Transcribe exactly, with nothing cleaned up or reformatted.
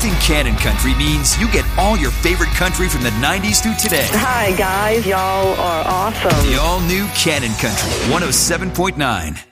Selecting Canon Country means you get all your favorite country from the nineties through today. Hi, guys. Y'all are awesome. The all-new Canon Country, one oh seven point nine.